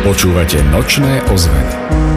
Počúvate Nočné ozveny.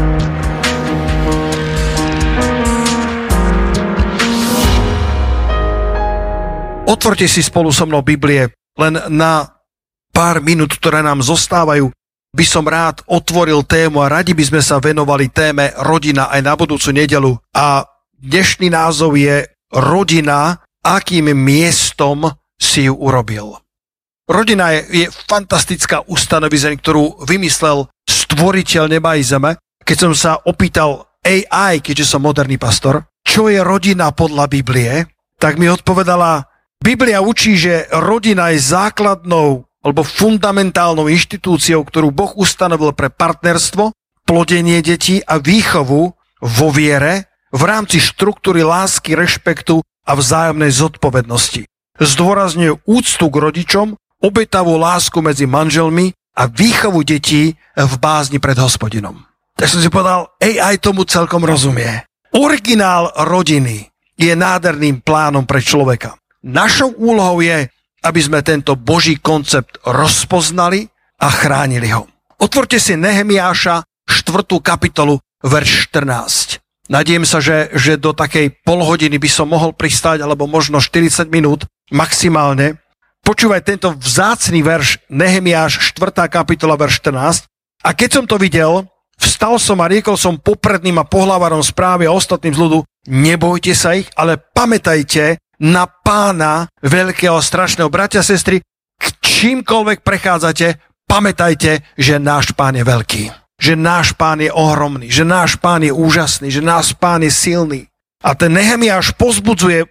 Otvorte si spolu so mnou Biblie. Len na pár minút, ktoré nám zostávajú, by som rád otvoril tému a radi by sme sa venovali téme rodina aj na budúcu nedeľu. A dnešný názov je Rodina, akým miestom si ju urobil. Rodina je fantastická ustanovizeň, ktorú vymyslel stvoriteľ neba i zeme. Keď som sa opýtal AI, keďže som moderný pastor, čo je rodina podľa Biblie, tak mi odpovedala, Biblia učí, že rodina je základnou alebo fundamentálnou inštitúciou, ktorú Boh ustanovil pre partnerstvo, plodenie detí a výchovu vo viere v rámci štruktúry lásky, rešpektu a vzájomnej zodpovednosti. Zdôrazňuje úctu k rodičom, obetavú lásku medzi manželmi a výchovu detí v bázni pred Hospodinom. Tak som si povedal, AI tomu celkom rozumie. Originál rodiny je nádherným plánom pre človeka. Našou úlohou je, aby sme tento Boží koncept rozpoznali a chránili ho. Otvorte si Nehemiáša 4. kapitolu, verš 14. Nadiem sa, že do takej polhodiny by som mohol pristáť, alebo možno 40 minút maximálne. Počúvaj tento vzácny verš, Nehemiáš 4. kapitola, verš 14. A keď som to videl, vstal som a riekol som popredným a pohlavarom správy a ostatným z ľudu, nebojte sa ich, ale pamätajte na Pána veľkého a strašného. Bratia a sestry, k čímkoľvek prechádzate, pamätajte, že náš Pán je veľký. Že náš Pán je ohromný, že náš Pán je úžasný, že náš Pán je silný. A ten Nehemiáš pozbudzuje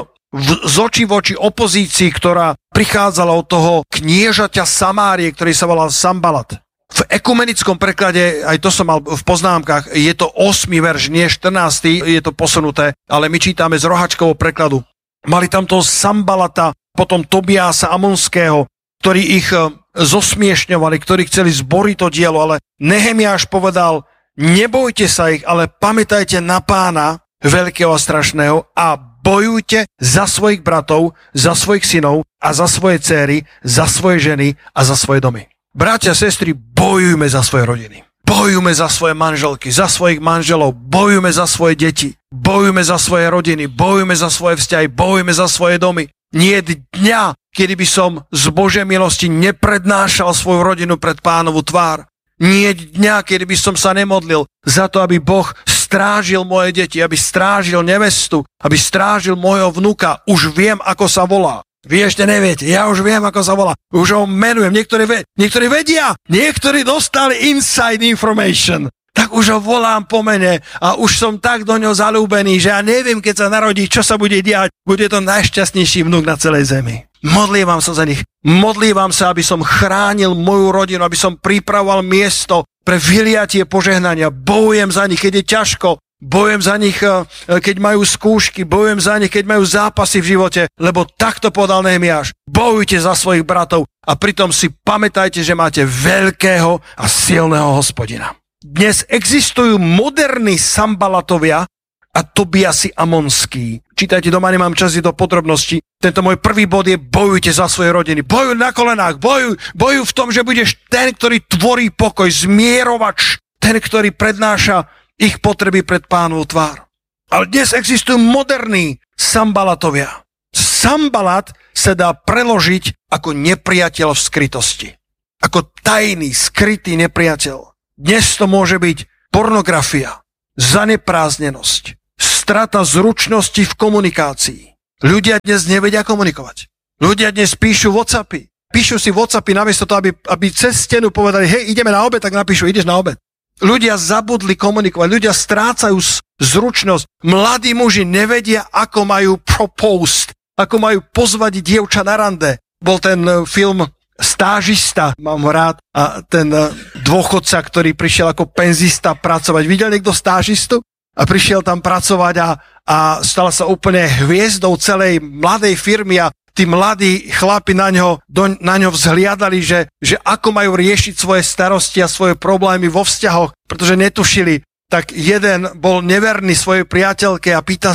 z očí v oči opozícii, ktorá prichádzala od toho kniežaťa Samárie, ktorý sa volal Sambalat. V ekumenickom preklade, aj to som mal v poznámkach, je to 8. verš, nie 14. je to posunuté, ale my čítame z rohačkového prekladu. Mali tam toho Sambalata, potom Tobiasa Amonského, ktorí ich zosmiešňovali, ktorí chceli zboriť to dielo, ale Nehemiáš povedal, nebojte sa ich, ale pamätajte na Pána veľkého a strašného a bojujte za svojich bratov, za svojich synov a za svoje céry, za svoje ženy a za svoje domy. Bratia a sestry, bojujme za svoje rodiny. Bojujme za svoje manželky, za svojich manželov, bojujme za svoje deti, bojujme za svoje rodiny, bojujme za svoje vzťahy, bojujme za svoje domy. Nie dňa, kedy by som z Božej milosti neprednášal svoju rodinu pred Pánovu tvár. Nie dňa, kedy by som sa nemodlil za to, aby Boh strážil moje deti, aby strážil nevestu, aby strážil môjho vnuka. Už viem, ako sa volá. Vy ešte neviete, ja už viem, ako sa volá. Už ho menujem. Niektorí vedia, niektorí dostali inside information. Tak už ho volám po mene a už som tak do ňoho zalúbený, že ja neviem, keď sa narodí, čo sa bude diať. Bude to najšťastnejší vnuk na celej zemi. Modlívam sa za nich. Modlívam sa, aby som chránil moju rodinu, aby som pripravoval miesto pre vyliatie požehnania. Bojujem za nich, keď je ťažko. Bojujem za nich, keď majú skúšky. Bojujem za nich, keď majú zápasy v živote. Lebo takto povedal Nehemiáš. Bojujte za svojich bratov a pritom si pamätajte, že máte veľkého a silného Hospodina. Dnes existujú moderní Sambalatovia a Tobiasi Amonský. Čítajte doma, nemám čas do podrobností. Tento môj prvý bod je bojujte za svoje rodiny. Bojuj na kolenách, bojuj v tom, že budeš ten, ktorý tvorí pokoj, zmierovač, ten, ktorý prednáša ich potreby pred Pánovu tvár. Ale dnes existujú moderní Sambalatovia. Sambalat sa dá preložiť ako nepriateľ v skrytosti. Ako tajný, skrytý nepriateľ. Dnes to môže byť pornografia, zanepráznenosť, strata zručnosti v komunikácii. Ľudia dnes nevedia komunikovať. Ľudia dnes píšu WhatsAppy. Píšu si WhatsAppy namiesto toho, aby cez stenu povedali, hej, ideme na obed, tak napíšu, ideš na obed. Ľudia zabudli komunikovať, ľudia strácajú zručnosť. Mladí muži nevedia, ako majú propose, ako majú pozvať dievča na rande. Bol ten film Stážista, mám ho rád, a ten dôchodca, ktorý prišiel ako penzista pracovať. Videl niekto stážistu? A prišiel tam pracovať a stala sa úplne hviezdou celej mladej firmy a tí mladí chlapi na ňo vzhliadali, že ako majú riešiť svoje starosti a svoje problémy vo vzťahoch, pretože netušili. Tak jeden bol neverný svojej priateľke a pýta sa,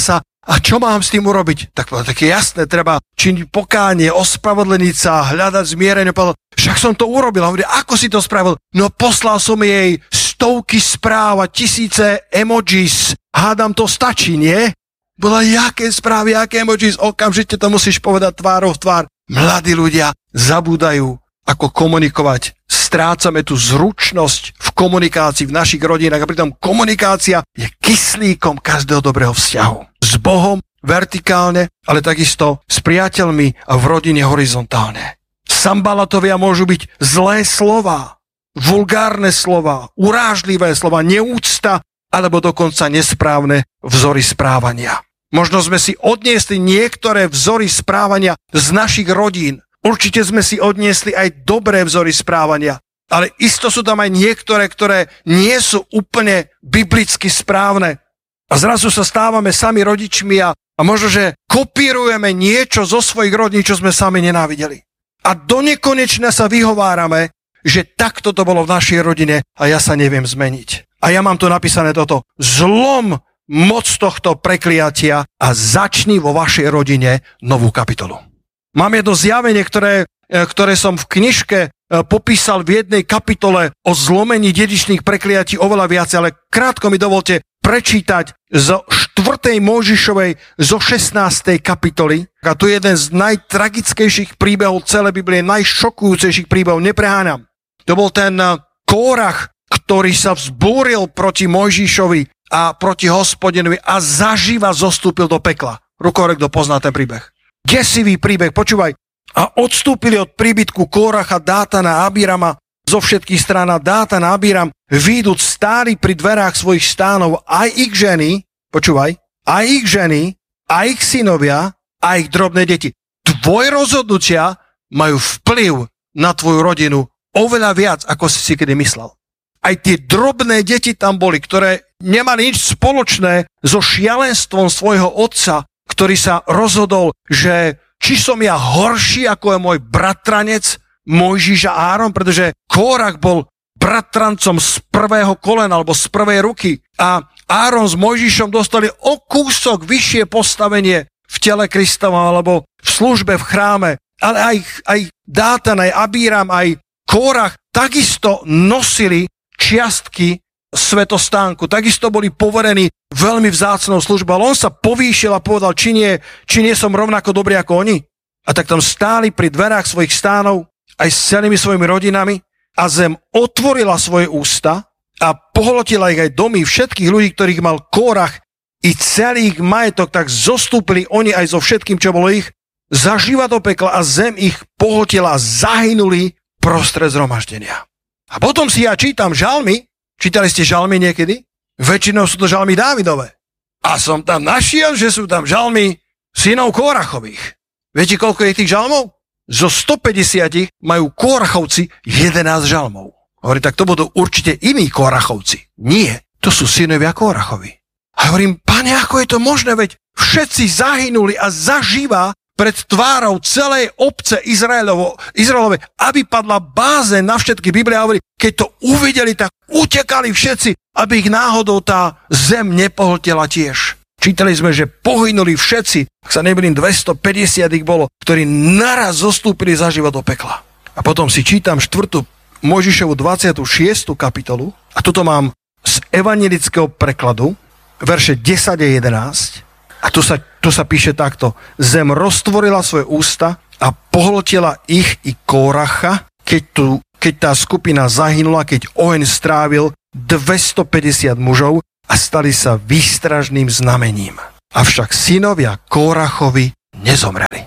A čo mám s tým urobiť? Tak je jasné, treba činiť pokánie, ospravedlniť sa, hľadať zmierenie. Však som to urobil. A hovorí, ako si to spravil? No poslal som jej stovky správ a tisíce emojis. Hádam, to stačí, nie? Bola, jaké správy, jaké emojis? Okamžite to musíš povedať tvárou v tvár. Mladí ľudia zabúdajú, ako komunikovať. Strácame tú zručnosť v komunikácii v našich rodinách a pritom komunikácia je kyslíkom každého dobrého vzťahu. S Bohom vertikálne, ale takisto s priateľmi a v rodine horizontálne. Sambalatovia môžu byť zlé slova, vulgárne slova, urážlivé slova, neúcta alebo dokonca nesprávne vzory správania. Možno sme si odniesli niektoré vzory správania z našich rodín. Určite sme si odniesli aj dobré vzory správania, ale isto sú tam aj niektoré, ktoré nie sú úplne biblicky správne. A zrazu sa stávame sami rodičmi a možno, že kopírujeme niečo zo svojich rodín, čo sme sami nenávideli. A donekonečna sa vyhovárame, že takto to bolo v našej rodine a ja sa neviem zmeniť. A ja mám tu napísané toto. Zlom moc tohto prekliatia a začni vo vašej rodine novú kapitolu. Mám jedno zjavenie, ktoré som v knižke popísal v jednej kapitole o zlomení dedičných prekliatí oveľa viac, ale krátko mi dovolte prečítať zo 4. Mojžišovej zo 16. kapitoly. A to je jeden z najtragickejších príbehov celej Biblie, najšokujúcejších príbehov, nepreháňam. To bol ten Kórach, ktorý sa vzbúril proti Mojžišovi a proti Hospodinovi a zaživa zostúpil do pekla. Rukorek, kto pozná ten príbeh. Desivý príbeh, počúvaj. A odstúpili od príbytku Kóracha, Dátana a Abírama zo všetkých strán. A Dátan a Abíram výjdúc stáli pri dverách svojich stánov aj ich ženy, počúvaj, aj ich ženy, aj ich synovia, aj ich drobné deti. Tvoje rozhodnutia majú vplyv na tvoju rodinu oveľa viac, ako si kedy myslel. Aj tie drobné deti tam boli, ktoré nemali nič spoločné so šialenstvom svojho otca, ktorý sa rozhodol, že či som ja horší, ako je môj bratranec Mojžiš a Áron, pretože Kórach bol bratrancom z prvého kolena alebo z prvej ruky a Áron s Mojžišom dostali o kúsok vyššie postavenie v tele Kristova alebo v službe v chráme, ale aj Dátan, aj Abíram, aj Kórach takisto nosili čiastky svetostánku. Takisto boli poverení veľmi vzácnou službou, ale on sa povýšil a povedal, či nie som rovnako dobrý ako oni. A tak tam stáli pri dverách svojich stánov aj s celými svojimi rodinami a zem otvorila svoje ústa a pohltila ich aj domy všetkých ľudí, ktorých mal Kórach i celý ich majetok, tak zostúpili oni aj so všetkým, čo bolo ich, zaživa do pekla a zem ich pohltila a zahynuli prostred zhromaždenia. A potom si ja čítam žalmy. Čítali ste žalmy niekedy? Väčšinou sú to žalmy Dávidové. A som tam našiel, že sú tam žalmy synov Kórachových. Viete, koľko je tých žalmov? Zo 150 majú Kórachovci 11 žalmov. Hovorí, tak to budú určite iní Kórachovci. Nie, to sú synovia Kórachovi. A hovorím, pane, ako je to možné, veď všetci zahynuli a zaživa pred tvárou celej obce Izraelove, aby padla bázeň na všetky. Biblia hovorí, keď to uvideli, tak utekali všetci, aby ich náhodou tá zem nepohltela tiež. Čítali sme, že pohynuli všetci, ak sa nebylím 250 ich bolo, ktorí naraz zostúpili zaživa do pekla. A potom si čítam 4. Mojžišovu 26. kapitolu a toto mám z evangelického prekladu, verše 10 a 11. A tu sa píše takto. Zem roztvorila svoje ústa a pohltila ich i Kóracha, keď tá skupina zahynula, keď oheň strávil 250 mužov a stali sa výstražným znamením. Avšak synovia Kórachovi nezomreli.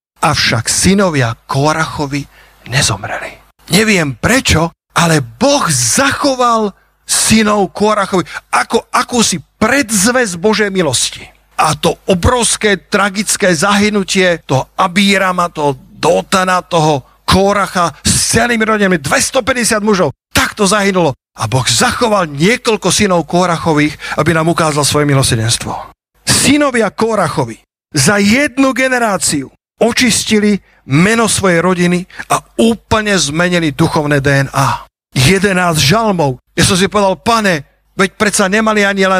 Neviem prečo, ale Boh zachoval synov Kórachovi ako akúsi predzvesť Božej milosti. A to obrovské, tragické zahynutie toho Abírama, toho Dotana, toho Kóracha s celými rodinami, 250 mužov, tak to zahynulo. A Boh zachoval niekoľko synov Kórachových, aby nám ukázal svoje milosrdenstvo. Synovia Kórachovi za jednu generáciu očistili meno svojej rodiny a úplne zmenili duchovné DNA. 11 žalmov. Ja som si povedal, pane, veď predsa nemali ani len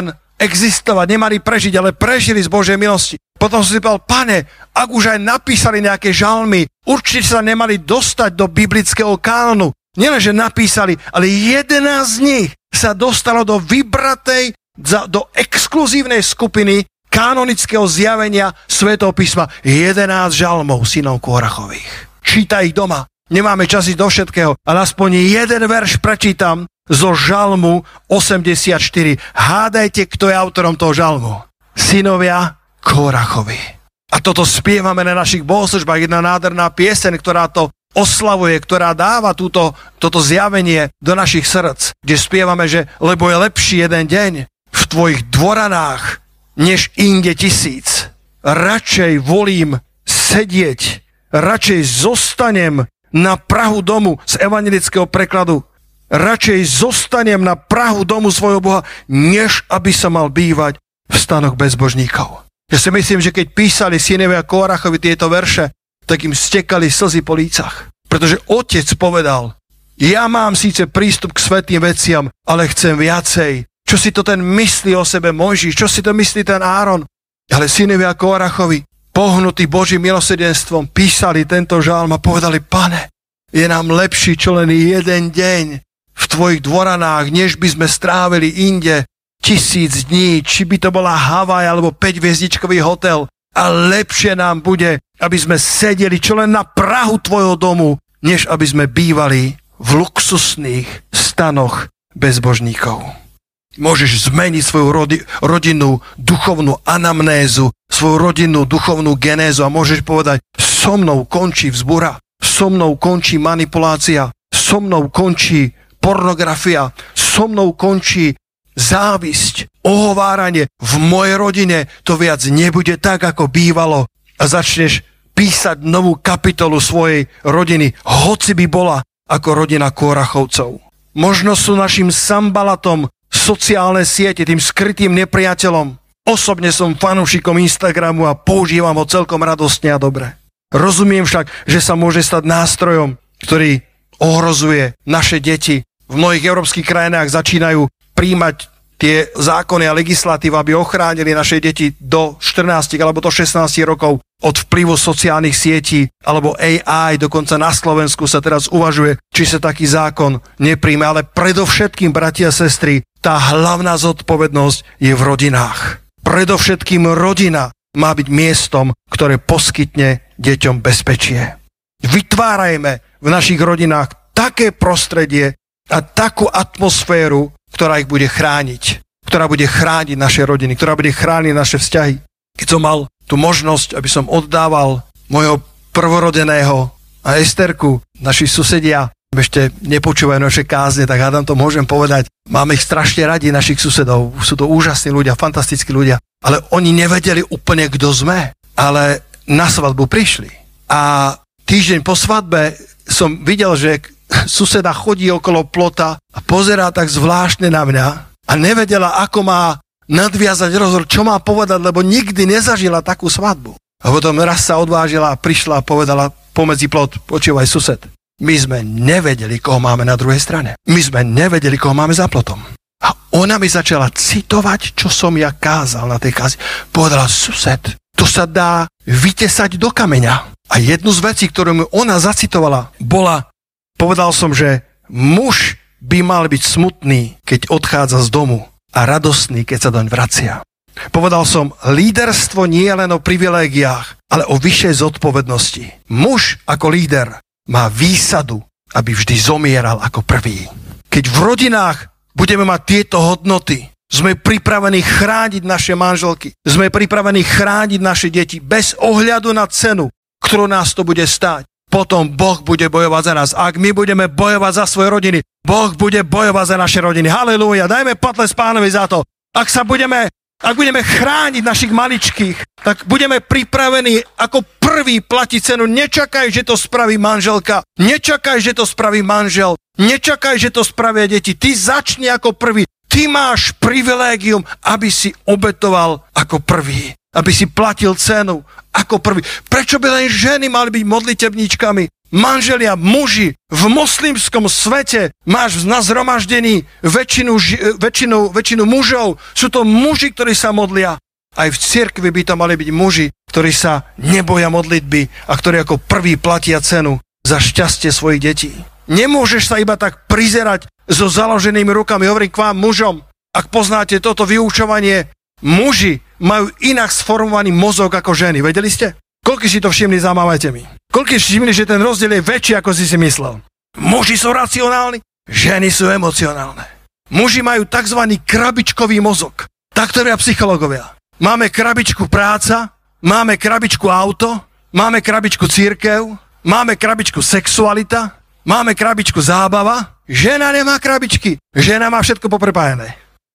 existovať, nemali prežiť, ale prežili z Božej milosti. Potom som si povedal, Pane, ak už aj napísali nejaké žalmy, určite sa nemali dostať do biblického kánonu. Nielenže napísali, ale 11 z nich sa dostalo do vybratej, do exkluzívnej skupiny kanonického zjavenia Svätého písma. 11 žalmov synov Kórachových. Čítaj ich doma. Nemáme čas ísť do všetkého, ale aspoň jeden verš prečítam zo žalmu 84. Hádajte, kto je autorom toho žalmu. Synovia Kórachovi. A toto spievame na našich bohoslužbách. Jedna nádherná pieseň, ktorá to oslavuje, ktorá dáva toto zjavenie do našich srdc, kde spievame, že lebo je lepší jeden deň v tvojich dvoranách, než inde 1000. Radšej volím sedieť, radšej zostanem na prahu domu z evangelického prekladu. Radšej zostanem na prahu domu svojho Boha, než aby som mal bývať v stanoch bezbožníkov. Ja si myslím, že keď písali synovia Kórachovi tieto verše, tak im stekali slzy po lícach. Pretože otec povedal, ja mám síce prístup k svätým veciam, ale chcem viacej. Čo si to ten myslí o sebe Mojžiš? Čo si to myslí ten Áron? Ale synovia Kórachovi, pohnutí Božím milosrdenstvom, písali tento žalm a povedali, Pane, je nám lepší čo len jeden deň v tvojich dvoranách, než by sme strávili inde 1000 dní, či by to bola Havaj alebo 5-hviezdičkový hotel. A lepšie nám bude, aby sme sedeli čo len na prahu tvojho domu, než aby sme bývali v luxusných stanoch bezbožníkov. Môžeš zmeniť svoju rodinnú duchovnú anamnézu, svoju rodinnú duchovnú genézu a môžeš povedať, so mnou končí vzbura, so mnou končí manipulácia, so mnou končí pornografia, so mnou končí závisť, ohováranie. V mojej rodine to viac nebude tak, ako bývalo. A začneš písať novú kapitolu svojej rodiny, hoci by bola ako rodina Kórachovcov. Možno sú našim sambalatom sociálne siete, tým skrytým nepriateľom. Osobne som fanúšikom Instagramu a používam ho celkom radostne a dobre. Rozumiem však, že sa môže stať nástrojom, ktorý ohrozuje naše deti. V mnohých európskych krajinách začínajú príjmať tie zákony a legislatíva, aby ochránili naše deti do 14 alebo do 16 rokov od vplyvu sociálnych sietí alebo AI. Dokonca na Slovensku sa teraz uvažuje, či sa taký zákon nepríjme. Ale predovšetkým, bratia a sestry, tá hlavná zodpovednosť je v rodinách. Predovšetkým rodina má byť miestom, ktoré poskytne deťom bezpečie. Vytvárajme v našich rodinách také prostredie a takú atmosféru, ktorá ich bude chrániť, ktorá bude chrániť naše rodiny, ktorá bude chrániť naše vzťahy. Keď som mal tú možnosť, aby som oddával mojho prvorodeného a Esterku, naši susedia, ešte nepočúvajú naše kázne, tak hádam to môžem povedať. Máme ich strašne radi, našich susedov. Sú to úžasní ľudia, fantastickí ľudia. Ale oni nevedeli úplne, kto sme. Ale na svadbu prišli. A týždeň po svadbe som videl, že suseda chodí okolo plota a pozerá tak zvláštne na mňa a nevedela, ako má nadviazať rozhovor, čo má povedať, lebo nikdy nezažila takú svadbu. A potom raz sa odvážila a prišla a povedala pomedzi plot, počúvaj sused, my sme nevedeli, koho máme na druhej strane. My sme nevedeli, koho máme za plotom. A ona mi začala citovať, čo som ja kázal na tej kázi. Povedala, sused, to sa dá vytesať do kameňa. A jednu z vecí, ktorú mi ona zacitovala, bola, povedal som, že muž by mal byť smutný, keď odchádza z domu a radostný, keď sa doň vracia. Povedal som, líderstvo nie je len o privilégiách, ale o vyššej zodpovednosti. Muž ako líder má výsadu, aby vždy zomieral ako prvý. Keď v rodinách budeme mať tieto hodnoty, sme pripravení chrániť naše manželky, sme pripravení chrániť naše deti bez ohľadu na cenu, ktorú nás to bude stáť. Potom Boh bude bojovať za nás. Ak my budeme bojovať za svoje rodiny, Boh bude bojovať za naše rodiny. Halelúja, dajme potles Pánovi za to. Ak budeme chrániť našich maličkých, tak budeme pripravení ako prvý platiť cenu. Nečakaj, že to spraví manželka. Nečakaj, že to spraví manžel. Nečakaj, že to spravia deti. Ty začni ako prvý. Ty máš privilégium, aby si obetoval ako prvý. Aby si platil cenu ako prvý. Prečo by len ženy mali byť modlitebníčkami? manželia, muži, v moslimskom svete máš na zhromaždení väčšinu mužov. Sú to muži, ktorí sa modlia. Aj v cirkvi by to mali byť muži, ktorí sa neboja modlitby a ktorí ako prví platia cenu za šťastie svojich detí. Nemôžeš sa iba tak prizerať so založenými rukami. Hovorím k vám mužom, ak poznáte toto vyučovanie, muži majú inak sformovaný mozog ako ženy. Vedeli ste? Koľko si to všimli, zamávajte mi. Koľko si všimli, že ten rozdiel je väčší, ako si myslel. Muži sú racionálni, ženy sú emocionálne. Muži majú tzv. Krabičkový mozog. Tak to vedia psychológovia. Máme krabičku práca, máme krabičku auto, máme krabičku cirkev, máme krabičku sexualita, máme krabičku zábava. Žena nemá krabičky, žena má všetko poprepájané.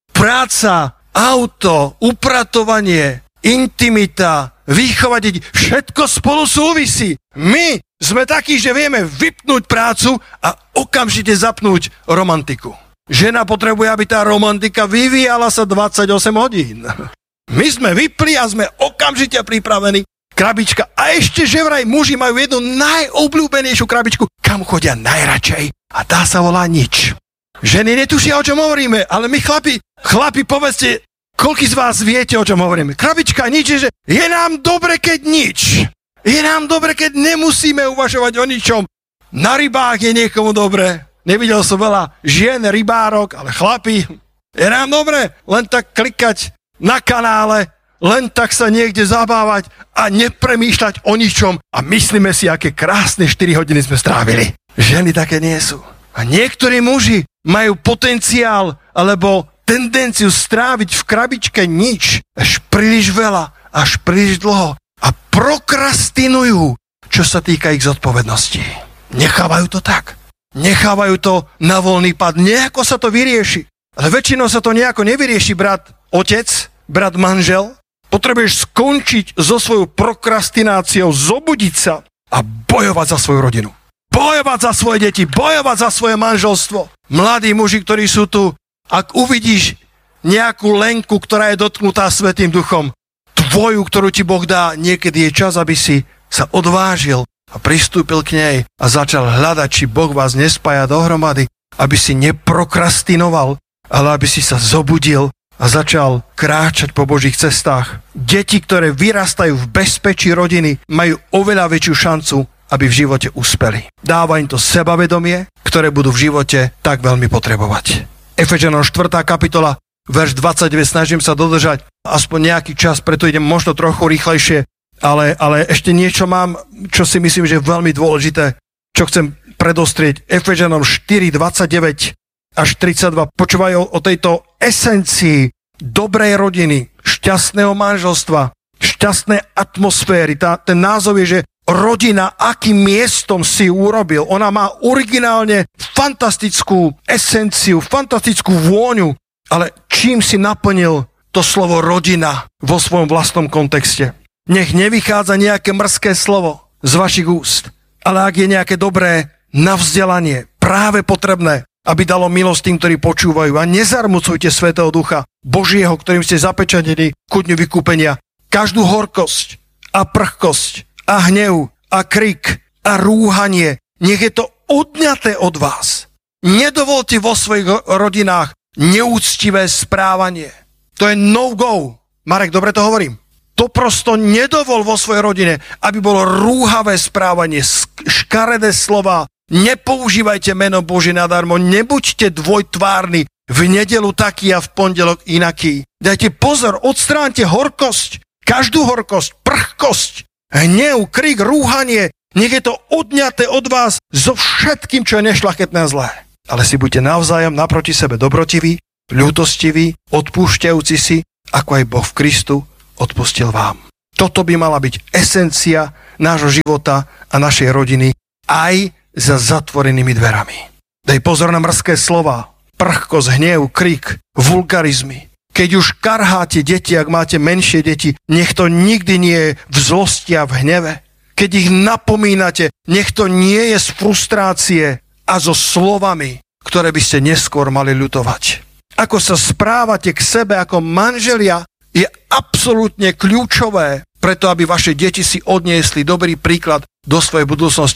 Práca, auto, upratovanie, intimita, výchova detí, všetko spolu súvisí. My sme takí, že vieme vypnúť prácu a okamžite zapnúť romantiku. Žena potrebuje, aby tá romantika vyvíjala sa 28 hodín. My sme vypli a sme okamžite pripravení. Krabička. A ešte, že vraj muži majú jednu najobľúbenejšiu krabičku, kam chodia najradšej. A tá sa volá nič. Ženy netušia, o čom hovoríme, ale my chlapi, povedzte, koľký z vás viete, o čom hovoríme. Krabička nič je, že je nám dobre, keď nič. Je nám dobre, keď nemusíme uvažovať o ničom. Na rybách je niekomu dobre. Nevidel som veľa žien, rybárok, ale chlapi. Je nám dobre len tak klikať na kanále, len tak sa niekde zabávať a nepremýšľať o ničom a myslíme si, aké krásne 4 hodiny sme strávili. Ženy také nie sú. A niektorí muži majú potenciál alebo tendenciu stráviť v krabičke nič až príliš veľa, až príliš dlho a prokrastinujú, čo sa týka ich zodpovednosti. Nechávajú to tak. Nechávajú to na voľný pad. Nejako sa to vyrieši. Ale väčšinou sa to nejako nevyrieši, brat otec, brat manžel. Potrebuješ skončiť so svojou prokrastináciou, zobudiť sa a bojovať za svoju rodinu. Bojovať za svoje deti, bojovať za svoje manželstvo. Mladí muži, ktorí sú tu, ak uvidíš nejakú lenku, ktorá je dotknutá Svätým Duchom, tvoju, ktorú ti Boh dá, niekedy je čas, aby si sa odvážil a pristúpil k nej a začal hľadať, či Boh vás nespája dohromady, aby si neprokrastinoval, ale aby si sa zobudil a začal kráčať po Božích cestách. Deti, ktoré vyrastajú v bezpečí rodiny, majú oveľa väčšiu šancu, aby v živote uspeli. Dáva im to sebavedomie, ktoré budú v živote tak veľmi potrebovať. Efežanom 4. kapitola, verš 29, snažím sa dodržať aspoň nejaký čas, preto idem možno trochu rýchlejšie, ale ešte niečo mám, čo si myslím, že je veľmi dôležité, čo chcem predostrieť. Efežanom 4, 29 až 32. Počúvajú o tejto esencii dobrej rodiny, šťastného manželstva, šťastnej atmosféry. Ten názov je, že rodina, akým miestom si urobil. Ona má originálne fantastickú esenciu, fantastickú vôňu, ale čím si naplnil to slovo rodina vo svojom vlastnom kontexte. Nech nevychádza nejaké mrzké slovo z vašich úst, ale ak je nejaké dobré na vzdelanie, práve potrebné, aby dalo milosť tým, ktorí počúvajú. A nezarmucujte Svätého Ducha Božieho, ktorým ste zapečatení ku dňu vykúpenia. Každú horkosť a prchkosť a hnev a krik a rúhanie, nech je to odňaté od vás. Nedovolte vo svojich rodinách neúctivé správanie. To je no-go. Marek, dobre to hovorím? To prosto nedovol vo svojej rodine, aby bolo rúhavé správanie, škaredé slova. Nepoužívajte meno Božie nadarmo, nebuďte dvojtvárni, v nedeľu taký a v pondelok inaký. Dajte pozor, odstránte horkosť, každú horkosť, prchkosť, hnev, krik, rúhanie, nech je to odňaté od vás so všetkým, čo je nešľachetné a zlé. Ale si buďte navzájom naproti sebe dobrotiví, ľútostiví, odpúšťajúci si, ako aj Boh v Kristu odpustil vám. Toto by mala byť esencia nášho života a našej rodiny aj za zatvorenými dverami. Daj pozor na mrzké slova, prchkosť, hnev, krik, vulgarizmy. Keď už karháte deti, ak máte menšie deti, nech to nikdy nie je v zlosti a v hneve. Keď ich napomínate, nech to nie je z frustrácie a so slovami, ktoré by ste neskôr mali ľutovať. Ako sa správate k sebe ako manželia, je absolútne kľúčové preto, aby vaše deti si odniesli dobrý príklad do svojej budúcnosti.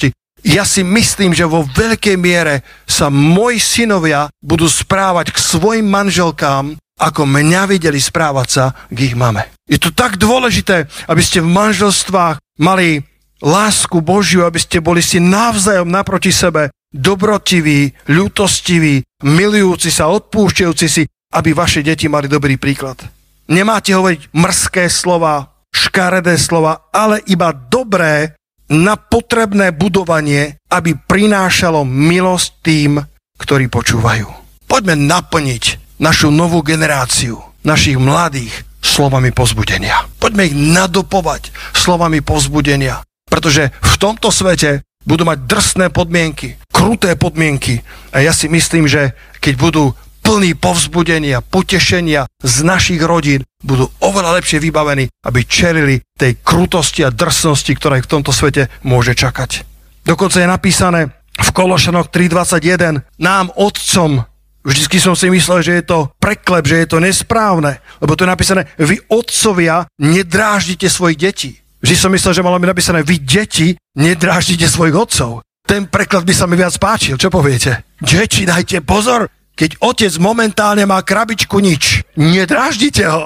Ja si myslím, že vo veľkej miere sa moji synovia budú správať k svojim manželkám, ako mňa videli správať sa k ich mame. Je to tak dôležité, aby ste v manželstvách mali lásku Božiu, aby ste boli si navzájom naproti sebe dobrotiví, ľútostiví, milujúci sa, odpúšťajúci si, aby vaše deti mali dobrý príklad. Nemáte hovoriť mrzké slova, škaredé slova, ale iba dobré na potrebné budovanie, aby prinášalo milosť tým, ktorí počúvajú. Poďme naplniť našu novú generáciu, našich mladých slovami povzbudenia. Poďme ich nadopovať slovami povzbudenia, pretože v tomto svete budú mať drsné podmienky, kruté podmienky a ja si myslím, že keď budú plní povzbudenia, potešenia z našich rodín, budú oveľa lepšie vybavení, aby čelili tej krutosti a drsnosti, ktorá ich v tomto svete môže čakať. Dokonca je napísané v Kološanoch 3.21, nám otcom, vždycky som si myslel, že je to preklep, že je to nesprávne, lebo to je napísané, vy otcovia nedráždite svojich detí. Vždy som myslel, že malo byť napísané, vy deti nedráždite svojich otcov. Ten preklad by sa mi viac páčil, čo poviete? Deti, dajte pozor, keď otec momentálne má krabičku nič, nedráždite ho,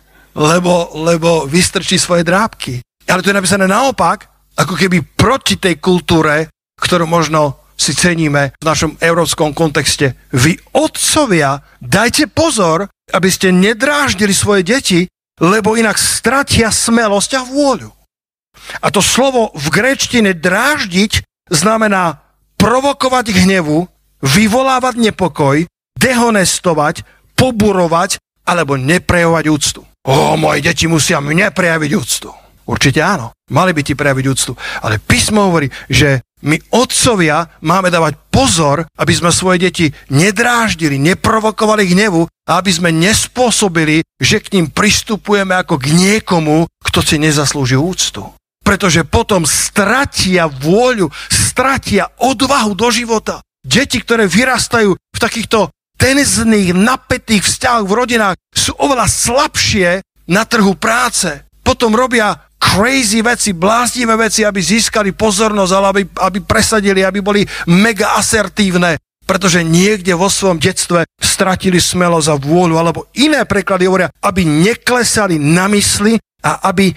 lebo vystrčí svoje drábky. Ale to je napísané naopak, ako keby proti tej kultúre, ktorú možno si ceníme v našom európskom kontexte. Vy otcovia, dajte pozor, aby ste nedráždili svoje deti, lebo inak stratia smelosť a vôľu. A to slovo v gréčtine dráždiť znamená provokovať k hnevu, vyvolávať nepokoj, dehonestovať, poburovať alebo neprejavovať úctu. Moje deti musia mne prejaviť úctu. Určite áno, mali by ti prejaviť úctu. Ale písmo hovorí, že my otcovia máme dávať pozor, aby sme svoje deti nedráždili, neprovokovali hnevu a aby sme nespôsobili, že k ním pristupujeme ako k niekomu, kto si nezaslúži úctu. Pretože potom stratia vôľu, stratia odvahu do života. Deti, ktoré vyrastajú v takýchto tenzných, napätých vzťahoch v rodinách, sú oveľa slabšie na trhu práce. Potom robia crazy veci, bláznivé veci, aby získali pozornosť, ale aby presadili, aby boli mega asertívne, pretože niekde vo svojom detstve stratili smelosť a vôľu, alebo iné preklady hovoria, aby neklesali na mysli a aby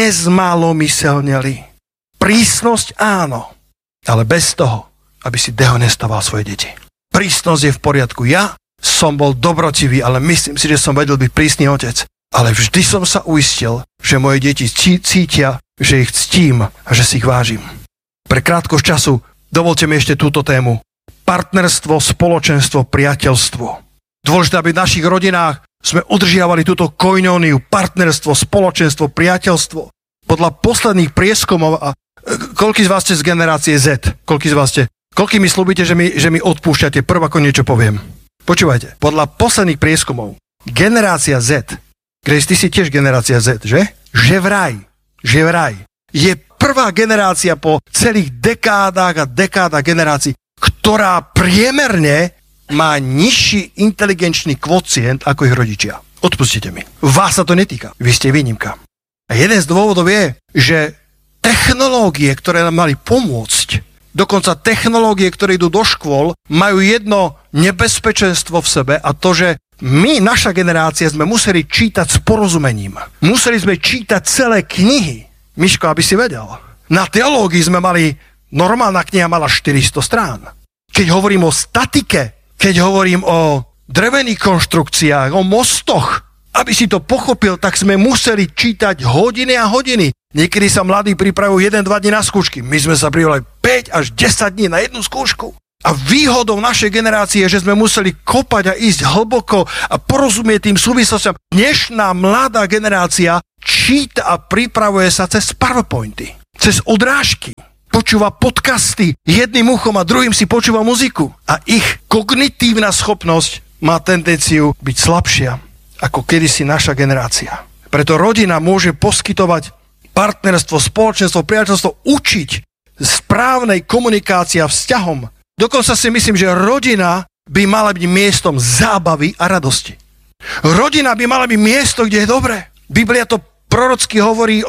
nezmalomyselneli. Prísnosť áno, ale bez toho, aby si dehonestoval svoje deti. Prísnosť je v poriadku. Ja som bol dobrotivý, ale myslím si, že som vedel byť prísny otec. Ale vždy som sa uistil, že moje deti cítia, že ich ctím a že si ich vážim. Pre krátkosť času dovolte mi ešte túto tému. Partnerstvo, spoločenstvo, priateľstvo. Dôležité, aby v našich rodinách sme udržiavali túto koinóniu, partnerstvo, spoločenstvo, priateľstvo. Podľa posledných prieskumov, a koľký z vás ste z generácie Z? Koľký mi slúbite, že mi odpúšťate prv, ako niečo poviem? Počúvajte, podľa posledných prieskumov, generácia Z, Grace, ty si tiež generácia Z, že? Že vraj. Je prvá generácia po celých dekádach a dekádach generácií, ktorá priemerne má nižší inteligenčný kvocient ako ich rodičia. Odpustite mi. Vás sa to netýka. Vy ste výnimka. A jeden z dôvodov je, že technológie, ktoré nám mali pomôcť, dokonca technológie, ktoré idú do škôl, majú jedno nebezpečenstvo v sebe a to, že my, naša generácia, sme museli čítať s porozumením. Museli sme čítať celé knihy. Miško, aby si vedel. Na teológii sme mali, normálna kniha mala 400 strán. Keď hovorím o statike, keď hovorím o drevených konštrukciách, o mostoch, aby si to pochopil, tak sme museli čítať hodiny a hodiny. Niekedy sa mladí pripravujú 1-2 dní na skúšky. My sme sa pripravili 5 až 10 dní na jednu skúšku. A výhodou našej generácie je, že sme museli kopať a ísť hlboko a porozumieť tým súvislostiam. Dnešná mladá generácia číta a pripravuje sa cez PowerPointy, cez odrážky. Počúva podcasty jedným uchom a druhým si počúva muziku. A ich kognitívna schopnosť má tendenciu byť slabšia ako kedysi naša generácia. Preto rodina môže poskytovať partnerstvo, spoločenstvo, priateľstvo, učiť správnej komunikácii a vzťahom. Dokonca si myslím, že rodina by mala byť miestom zábavy a radosti. Rodina by mala byť miesto, kde je dobre. Biblia to prorocky hovorí o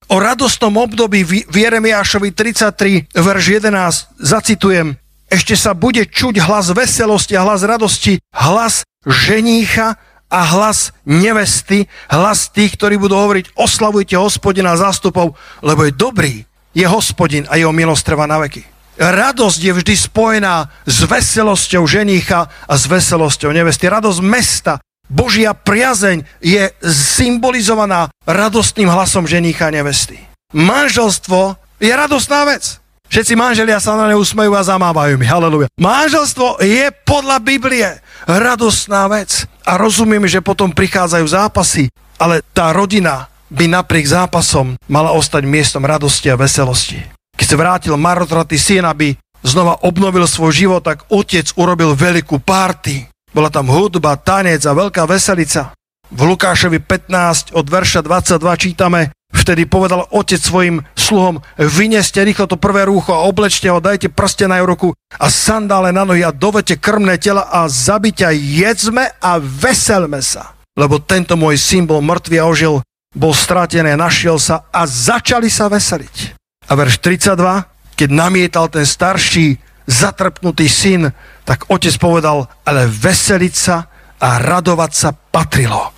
o radostnom období v Jeremiášovi 33, verš 11, zacitujem: ešte sa bude čuť hlas veselosti a hlas radosti, hlas ženícha a hlas nevesty, hlas tých, ktorí budú hovoriť: oslavujte Hospodina zástupov, lebo je dobrý, je Hospodin a jeho milosť trvá na veky. Radosť je vždy spojená s veselosťou ženícha a s veselosťou nevesty. Radosť mesta, Božia priazeň je symbolizovaná radostným hlasom ženícha a nevesty. Manželstvo je radostná vec. Všetci manželia sa na ne usmejú a zamávajú mi. Haleluja. Manželstvo je podľa Biblie radostná vec. A rozumiem, že potom prichádzajú zápasy, ale tá rodina by napriek zápasom mala ostať miestom radosti a veselosti. Keď sa vrátil marnotratný syn, aby znova obnovil svoj život, tak otec urobil veľkú party. Bola tam hudba, tanec a veľká veselica. V Lukášovi 15 od verša 22 čítame: vtedy povedal otec svojim sluhom: vynieste rýchlo to prvé rúcho a oblečte ho, dajte prsteň na ruku a sandále na nohy a dovete krmné tela a zabiť a jedzme a veselme sa. Lebo tento môj syn bol mŕtvý a ožil, bol stratený a našiel sa, a začali sa veseliť. A verš 32, keď namietal ten starší, zatrpnutý syn, tak otec povedal: ale veseliť sa a radovať sa patrilo.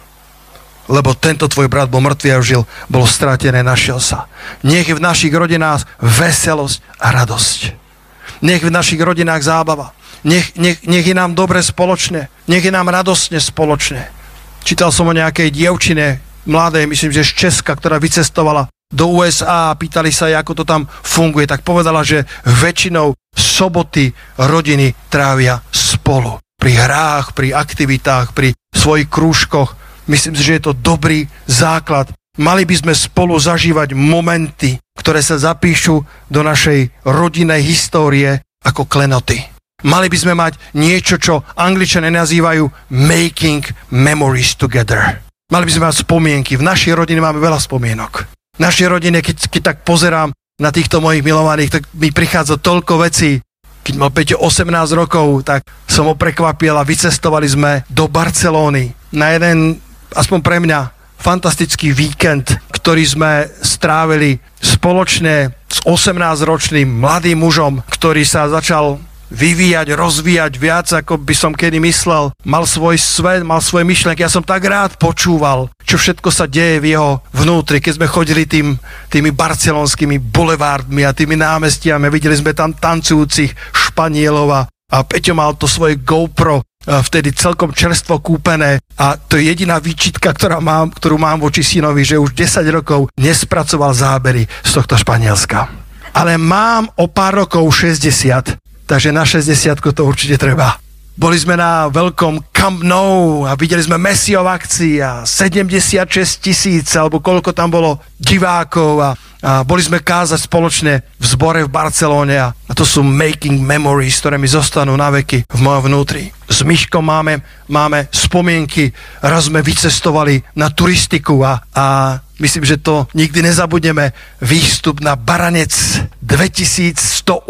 Lebo tento tvoj brat bol mŕtvý a žil, bol stratený, našiel sa. Nech je v našich rodinách veselosť a radosť. Nech v našich rodinách zábava. Nech je nám dobre spoločne. Nech je nám radostne spoločne. Čítal som o nejakej dievčine, mladej, myslím, že z Česka, ktorá vycestovala do USA a pýtali sa jej, ako to tam funguje, tak povedala, že väčšinou soboty rodiny trávia spolu. Pri hrách, pri aktivitách, pri svojich krúžkoch. Myslím si, že je to dobrý základ. Mali by sme spolu zažívať momenty, ktoré sa zapíšu do našej rodinnej histórie ako klenoty. Mali by sme mať niečo, čo Angličania nazývajú making memories together. Mali by sme mať spomienky. V našej rodine máme veľa spomienok. V našej rodine, keď tak pozerám na týchto mojich milovaných, tak mi prichádza toľko vecí. Keď mal Peťo 18 rokov, tak som ho prekvapil a vycestovali sme do Barcelóny na jeden, aspoň pre mňa, fantastický víkend, ktorý sme strávili spoločne s 18-ročným mladým mužom, ktorý sa začal vyvíjať, rozvíjať viac, ako by som kedy myslel. Mal svoj svet, mal svoje myšlienky. Ja som tak rád počúval, čo všetko sa deje v jeho vnútri. Keď sme chodili tými barcelonskými bulevardmi a tými námestiami, videli sme tam tancujúcich Španielov a Peťo mal to svoje GoPro, vtedy celkom čerstvo kúpené, a to je jediná výčitka, ktorú mám voči synovi, že už 10 rokov nespracoval zábery z tohto Španielska. Ale mám o pár rokov 60, takže na 60 to určite treba. Boli sme na veľkom Camp Nou a videli sme Messiho v akcii a 76 000, alebo koľko tam bolo divákov, a boli sme kázať spoločne v zbore v Barcelóne a to sú making memories, ktoré mi zostanú na veky v mojom vnútri. S Myškom máme spomienky, raz sme vycestovali na turistiku a myslím, že to nikdy nezabudneme. Výstup na Baranec, 2183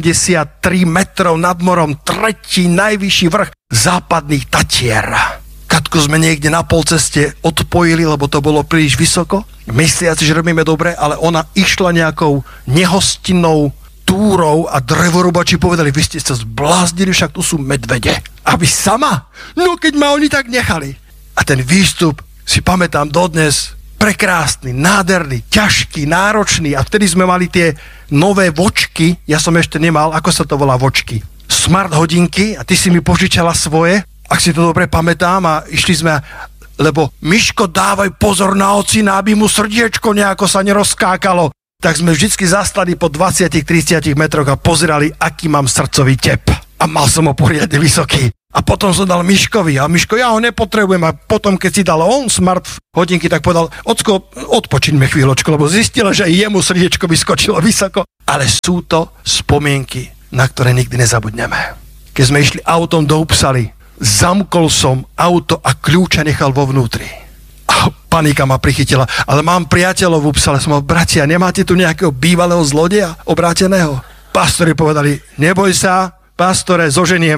metrov nad morom, tretí najvyšší vrch západných Tatier. Katku sme niekde na polceste odpojili, lebo to bolo príliš vysoko. Mysliaci, že robíme dobre, ale ona išla nejakou nehostinnou túrou a drevorúbači povedali: vy ste sa zbláznili, však tu sú medvede. A vy sama? No keď ma oni tak nechali. A ten výstup si pamätám dodnes, prekrásny, nádherný, ťažký, náročný, a vtedy sme mali tie nové vočky, ja som ešte nemal, ako sa to volá vočky? Smart hodinky, a ty si mi požičala svoje, ak si to dobre pamätám, a išli sme, lebo Myško, dávaj pozor na ocina, aby mu srdiečko nejako sa nerozkákalo. Tak sme vždycky zastali po 20-30 metroch a pozerali, aký mám srdcový tep. A mal som ho poriadne vysoký. A potom som dal Myškovi, a Myško: ja ho nepotrebujem. A potom, keď si dal on smart hodinky, tak povedal: Ocko, odpočiňme chvíľočku, lebo zistila, že jemu srdiečko vyskočilo vysoko. Ale sú to spomienky, na ktoré nikdy nezabudneme. Keď sme išli autom do Uppsaly, zamkol som auto a kľúča nechal vo vnútri. A panika ma prichytila. Ale mám priateľov v Uppsale, som ho: bratia, nemáte tu nejakého bývalého zlodeja, obráteného? Pastori povedali: neboj sa, pastore, zoženieme.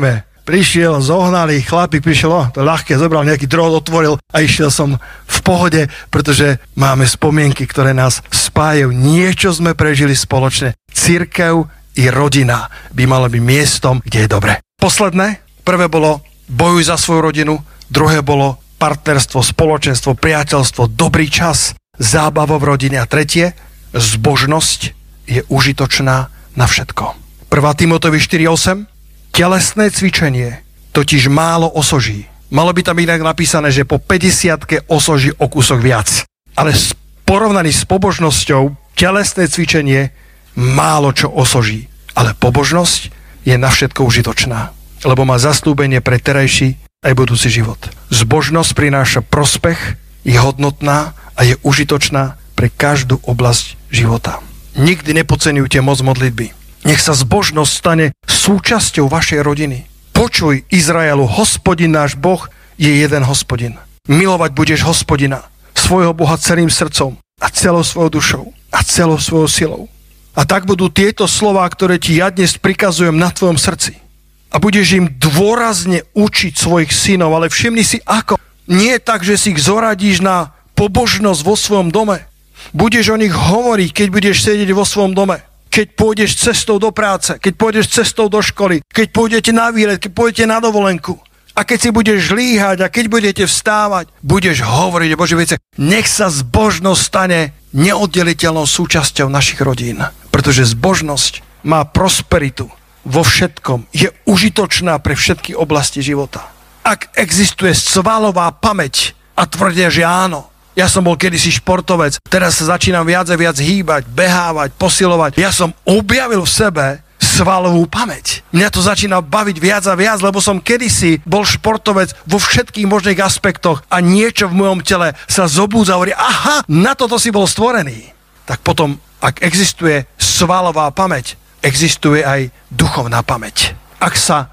prišiel, zohnali, chlapík prišiel, to ľahké, zobral nejaký drôt, otvoril a išiel som v pohode, pretože máme spomienky, ktoré nás spájajú. Niečo sme prežili spoločne. Cirkev i rodina by mala byť miestom, kde je dobre. Posledné, prvé bolo bojuj za svoju rodinu, druhé bolo partnerstvo, spoločenstvo, priateľstvo, dobrý čas, zábava v rodine a tretie, zbožnosť je užitočná na všetko. 1. Timotejovi 4.8. Telesné cvičenie totiž málo osoží. Malo by tam inak napísané, že po 50-ke osoží o kúsok viac. Ale porovnaný s pobožnosťou, telesné cvičenie málo čo osoží. Ale pobožnosť je na všetko užitočná, lebo má zaslúbenie pre terajší aj budúci život. Zbožnosť prináša prospech, je hodnotná a je užitočná pre každú oblasť života. Nikdy nepodceňujte moc modlitby. Nech sa zbožnosť stane súčasťou vašej rodiny. Počuj, Izraelu, Hospodin náš Boh je jeden Hospodin. Milovať budeš Hospodina, svojho Boha celým srdcom a celou svojou dušou a celou svojou silou. A tak budú tieto slová, ktoré ti ja dnes prikazujem na tvojom srdci. A budeš im dôrazne učiť svojich synov, ale všimni si ako. Nie je tak, že si ich zoradíš na pobožnosť vo svojom dome. Budeš o nich hovoriť, keď budeš sedieť vo svojom dome. Keď pôjdeš cestou do práce, keď pôjdeš cestou do školy, keď pôjdete na výlet, keď pôjdete na dovolenku. A keď si budeš líhať a keď budete vstávať, budeš hovoriť o Božích veciach. Nech sa zbožnosť stane neoddeliteľnou súčasťou našich rodín. Pretože zbožnosť má prosperitu vo všetkom, je užitočná pre všetky oblasti života. Ak existuje svalová pamäť a tvrdia, že áno, ja som bol kedysi športovec, teraz sa začínam viac a viac hýbať, behávať, posilovať. Ja som objavil v sebe svalovú pamäť. Mňa to začína baviť viac a viac, lebo som kedysi bol športovec vo všetkých možných aspektoch a niečo v mojom tele sa zobúdza a hovorí, aha, na toto si bol stvorený. Tak potom, ak existuje svalová pamäť, existuje aj duchovná pamäť. Ak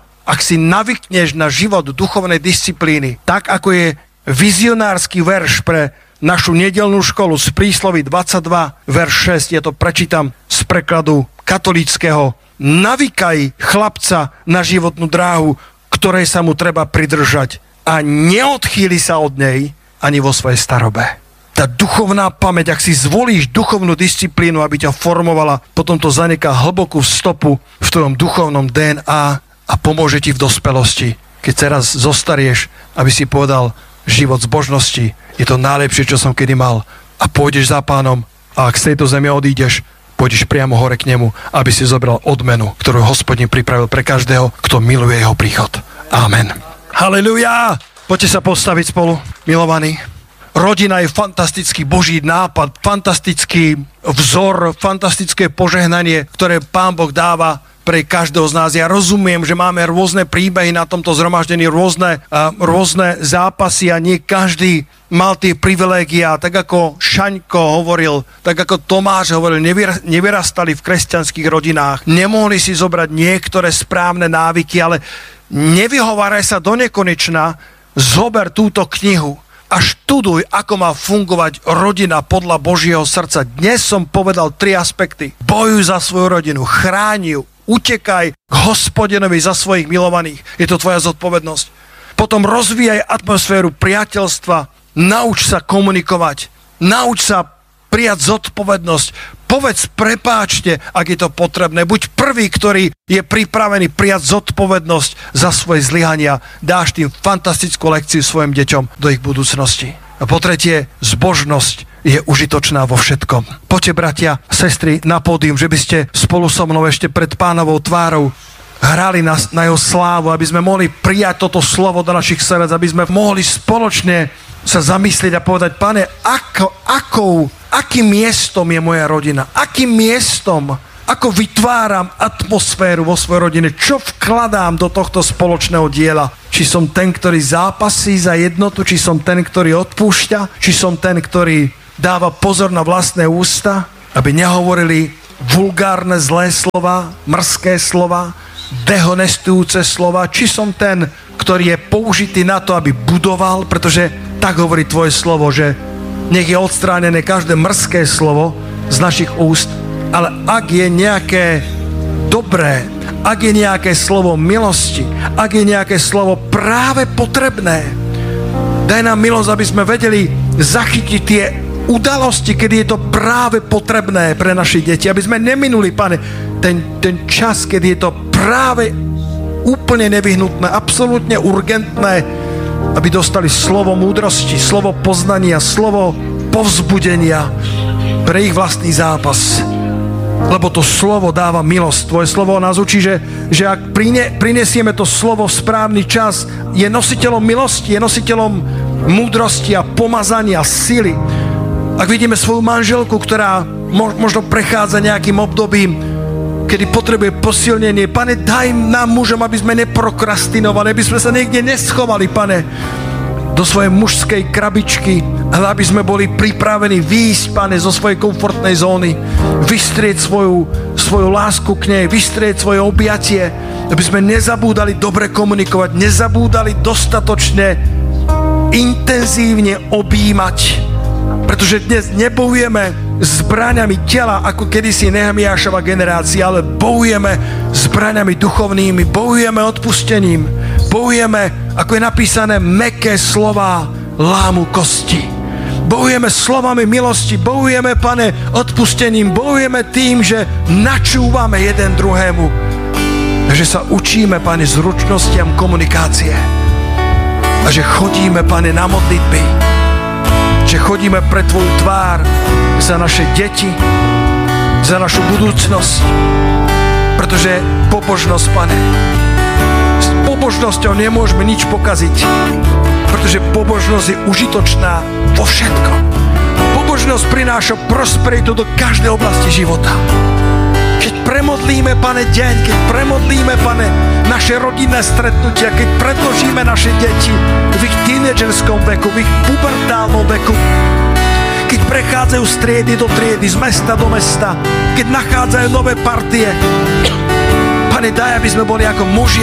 si navykneš na život duchovnej disciplíny, tak ako je vizionársky verš pre našu nedeľnú školu z Prísloví 22, verš 6, ja to prečítam z prekladu katolíckeho. Navykaj chlapca na životnú dráhu, ktorej sa mu treba pridržať a neodchýli sa od nej ani vo svojej starobe. Tá duchovná pamäť, ak si zvolíš duchovnú disciplínu, aby ťa formovala, potom to zaneká hlbokú stopu v tvojom duchovnom DNA a pomôže ti v dospelosti. Keď sa raz zostarieš, aby si povedal, život zbožnosti je to najlepšie, čo som kedy mal. A pôjdeš za Pánom a ak z tejto zeme odídeš, pôjdeš priamo hore k nemu, aby si zobral odmenu, ktorú Hospodin pripravil pre každého, kto miluje jeho príchod. Amen. Halelujá! Poďte sa postaviť spolu, milovaní. Rodina je fantastický Boží nápad, fantastický vzor, fantastické požehnanie, ktoré Pán Boh dáva pre každého z nás. Ja rozumiem, že máme rôzne príbehy na tomto zhromaždení, rôzne zápasy a nie každý mal tie privilégia, tak ako Šaňko hovoril, tak ako Tomáš hovoril, nevyrastali v kresťanských rodinách, nemohli si zobrať niektoré správne návyky, ale nevyhováraj sa do nekonečna, zober túto knihu a študuj, ako má fungovať rodina podľa Božieho srdca. Dnes som povedal 3 aspekty. Bojuj za svoju rodinu, chráň ju, utekaj k Hospodinovi za svojich milovaných. Je to tvoja zodpovednosť. Potom rozvíjaj atmosféru priateľstva, nauč sa komunikovať, nauč sa prijať zodpovednosť, povedz prepáčte, ak je to potrebné. Buď prvý, ktorý je pripravený prijať zodpovednosť za svoje zlyhania. Dáš tým fantastickú lekciu svojim deťom do ich budúcnosti. A po tretie, zbožnosť je užitočná vo všetkom. Poďte, bratia, sestry, na pódium, že by ste spolu so mnou ešte pred Pánovou tvárou hrali na jeho slávu, aby sme mohli prijať toto slovo do našich srdc, aby sme mohli spoločne sa zamyslieť a povedať, Pane, akým miestom je moja rodina? Akým miestom? Ako vytváram atmosféru vo svojej rodine? Čo vkladám do tohto spoločného diela? Či som ten, ktorý zápasí za jednotu? Či som ten, ktorý odpúšťa? Či som ten, ktorý dáva pozor na vlastné ústa? Aby nehovorili vulgárne zlé slova, mrzké slova, dehonestujúce slova? Či som ten, ktorý je použitý na to, aby budoval? Pretože tak hovorí tvoje slovo, že nech je odstránené každé mrzké slovo z našich úst, ale ak je nejaké dobré ak je nejaké slovo milosti, ak je nejaké slovo práve potrebné, daj nám milosť, aby sme vedeli zachytiť tie udalosti, kedy je to práve potrebné pre naše deti, aby sme neminuli, Pane, ten čas, kedy je to práve úplne nevyhnutné, absolútne urgentné, aby dostali slovo múdrosti, slovo poznania, slovo povzbudenia pre ich vlastný zápas. Lebo to slovo dáva milosť. Tvoje slovo nás učí, že ak prinesieme to slovo v správny čas, je nositeľom milosti, je nositeľom múdrosti a pomazania, sily. Ak vidíme svoju manželku, ktorá možno prechádza nejakým obdobím, kedy potrebuje posilnenie, Pane, daj nám mužom, aby sme neprokrastinovali, aby sme sa niekde neschovali, Pane, do svojej mužskej krabičky, ale aby sme boli pripravení výjsť, Pane, zo svojej komfortnej zóny, vystrieť svoju lásku k nej, vystrieť svoje objatie, aby sme nezabúdali dobre komunikovať, nezabúdali dostatočne intenzívne objímať, pretože dnes nebojujeme zbraňami tela, ako kedysi Nehemiášova generácia, ale bojujeme zbraňami duchovnými, bojujeme odpustením, bojujeme, ako je napísané, mäkké slová lámu kosti. Bojujeme slovami milosti, bojujeme, Pane, odpustením, bojujeme tým, že načúvame jeden druhému, že sa učíme, Pane, zručnostiam komunikácie a že chodíme, Pane, na modlitby, že chodíme pre Tvoju tvár za naše deti, za našu budúcnosť, pretože pobožnosť, Pane, s pobožnosťou nemôžeme nič pokaziť, pretože pobožnosť je užitočná vo všetkom. Pobožnosť prináša prosperitu do každej oblasti života. Keď premodlíme, Pane, deň, keď premodlíme, Pane, naše rodinné stretnutia, keď predložíme naše deti v ich tínedžerskom veku, v ich pubertálnom veku, keď prechádzajú z triedy do triedy, z mesta do mesta, keď nachádzajú nové partie, Pane, daj, aby sme boli ako muži